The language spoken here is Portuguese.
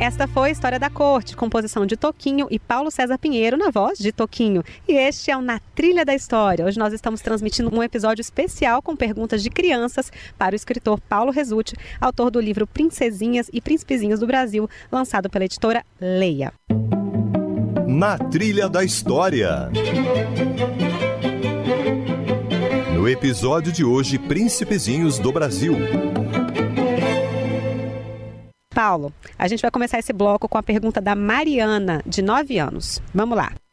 Esta foi a História da Corte, composição de Toquinho e Paulo César Pinheiro na voz de Toquinho. E este é o Na Trilha da História. Hoje nós estamos transmitindo um episódio especial com perguntas de crianças para o escritor Paulo Rezzutti, autor do livro Princesinhas e Príncipezinhos do Brasil, lançado pela editora Leia. Na Trilha da História. No episódio de hoje, Príncipezinhos do Brasil. Paulo, a gente vai começar esse bloco com a pergunta da Mariana, de 9 anos. Vamos lá.